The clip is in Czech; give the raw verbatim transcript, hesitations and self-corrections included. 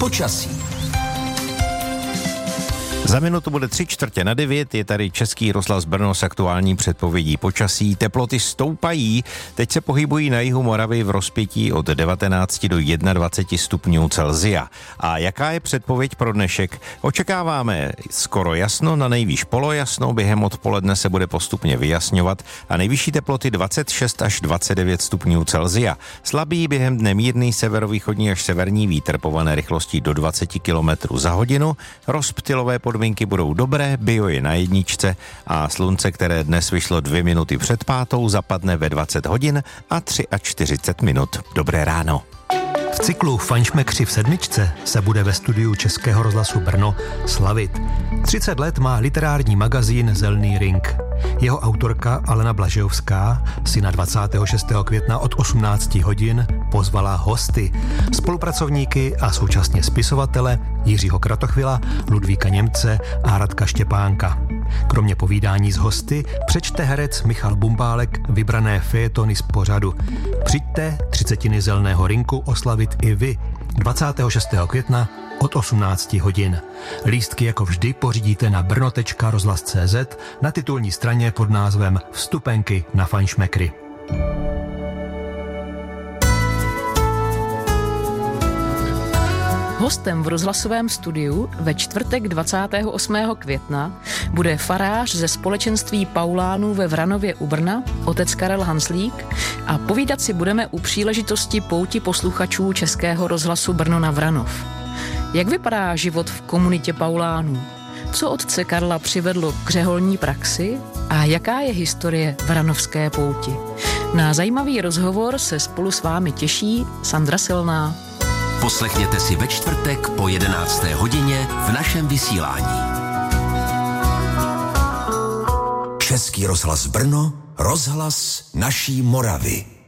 Počasí. Za minutu bude tři čtvrtě na devět, je tady Český rozhlas Brno s aktuální předpovědí počasí. Teploty stoupají, teď se pohybují na jihu Moravy v rozpětí od devatenáct do dvacet jedna stupňů Celsia. A jaká je předpověď pro dnešek? Očekáváme skoro jasno, na nejvýš polojasno, během odpoledne se bude postupně vyjasňovat a nejvyšší teploty dvacet šest až dvacet devět stupňů Celsia. Slabý během dne mírný severovýchodní až severní vítr povolené rychlostí do dvacet kilometrů za hodinu, rozptylové podmínky budou dobré, bio je na jedničce a slunce, které dnes vyšlo dvě minuty před pátou, zapadne ve dvacet hodin a čtyřicet tři minut. Dobré ráno. V cyklu Fajnšmekři v sedmičce se bude ve studiu Českého rozhlasu Brno slavit. třicet let má literární magazín Zelný ring. Jeho autorka Alena Blažejovská si na dvacátého šestého května od osmnácti hodin pozvala hosty, spolupracovníky a současně spisovatele Jiřího Kratochvila, Ludvíka Němce a Radka Štěpánka. Kromě povídání s hosty přečte herec Michal Bumbálek vybrané fejetony z pořadu. Přijďte třicetiny Zelného rinku oslavit i vy dvacátého šestého května od osmnácti hodin. Lístky jako vždy pořídíte na brno tečka rozhlas tečka cé zet na titulní straně pod názvem Vstupenky na Fajnšmekry. Hostem v rozhlasovém studiu ve čtvrtek dvacátého osmého května bude farář ze společenství Paulánů ve Vranově u Brna, otec Karel Hanslík, a povídat si budeme u příležitosti pouti posluchačů Českého rozhlasu Brno na Vranov. Jak vypadá život v komunitě Paulánů? Co otce Karla přivedlo k řeholní praxi a jaká je historie vranovské pouti? Na zajímavý rozhovor se spolu s vámi těší Sandra Silná. Poslechněte si ve čtvrtek po jedenácté hodině v našem vysílání. Český rozhlas Brno, rozhlas naší Moravy.